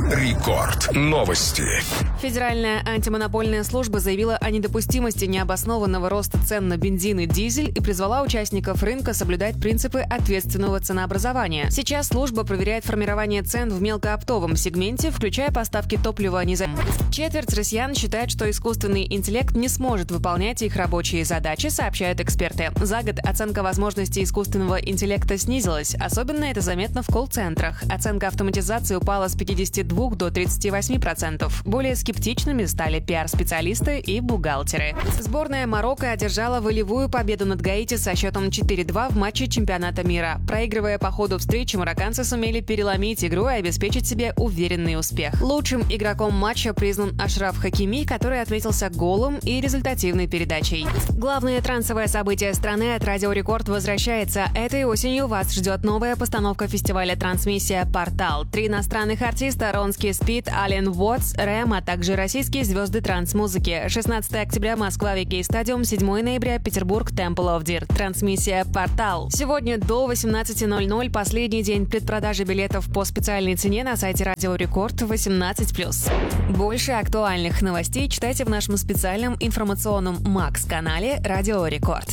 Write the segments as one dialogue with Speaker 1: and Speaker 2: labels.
Speaker 1: Рекорд. Новости.
Speaker 2: Федеральная антимонопольная служба заявила о недопустимости необоснованного роста цен на бензин и дизель и призвала участников рынка соблюдать принципы ответственного ценообразования. Сейчас служба проверяет формирование цен в мелкооптовом сегменте, включая поставки топлива Четверть россиян считает, что искусственный интеллект не сможет выполнять их рабочие задачи, сообщают эксперты. За год оценка возможностей искусственного интеллекта снизилась. Особенно это заметно в колл-центрах. Оценка автоматизации упала с 52 до 38%. Более скептичными стали пиар-специалисты и бухгалтеры. Сборная Марокко одержала волевую победу над Гаити со счетом 4-2 в матче чемпионата мира. Проигрывая по ходу встречи, марокканцы сумели переломить игру и обеспечить себе уверенный успех. Лучшим игроком матча признан Ашраф Хакими, который отметился голом и результативной передачей. Главное трансовое событие страны от Радио Рекорд возвращается. Этой осенью вас ждет новая постановка фестиваля «Трансмиссия. Портал». 3 иностранных артиста: Ронски Спид, Ален Уотс, Рэм, а также российские звезды транс-музыки. 16 октября Москва, Викей Стадиум, 7 ноября Петербург, Temple of Deer. Трансмиссия «Портал». Сегодня до 18:00 последний день предпродажи билетов по специальной цене на сайте Радио Рекорд 18+. Больше актуальных новостей читайте в нашем специальном информационном Макс-канале Радио Рекорд.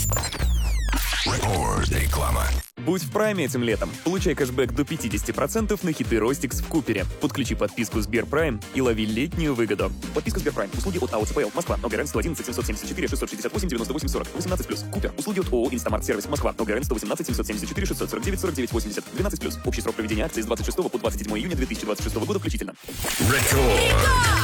Speaker 1: Реклама.
Speaker 3: Будь в прайме этим летом. Получай кэшбэк до 50% на хиты Ростикс в Купере. Подключи подписку Сберпрайм и лови летнюю выгоду. Подписка Сберпрайм. Услуги от АО ЦПЛ. Москва. ОГРН 111 774 668 98 40. 18+. Купер. Услуги от ООО Инстамарт Сервис. Москва. ОГРН 118 774 649 49 80. 12+. Общий срок проведения акции с 26 по 27 июня 2026 года включительно.
Speaker 1: Рекорд.